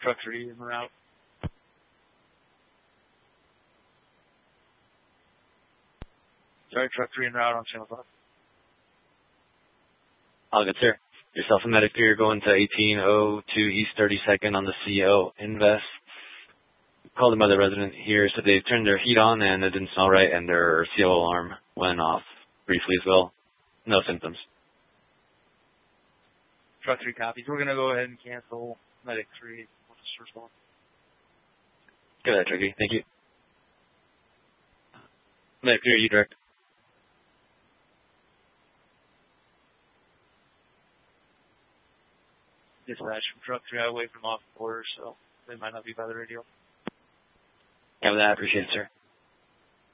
Truck 3 en route. Sorry, Truck 3 en route on channel 5. All good, sir. Yourself and Medic 3 are going to 1802 East 32nd on the CO Invest. Called another resident here, so they turned their heat on and it didn't smell right, and their CO alarm went off briefly as well. No symptoms. Truck 3 copies. We're going to go ahead and cancel Medic 3. What's the first one? Go ahead, Tricky. Thank you. Medic 3, are you direct? Dispatch from Truck 3 away from off the border, so they might not be by the radio. Yeah, with that, I appreciate it, sir.